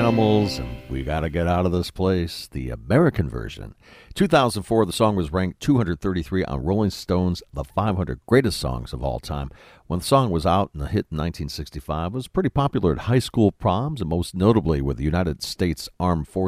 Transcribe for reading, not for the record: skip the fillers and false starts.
Animals and We Gotta Get Out of This Place, the American version. 2004, the song was ranked 233 on Rolling Stone's The 500 Greatest Songs of All Time. When the song was out and a hit in 1965, it was pretty popular at high school proms and most notably with the United States Armed Forces.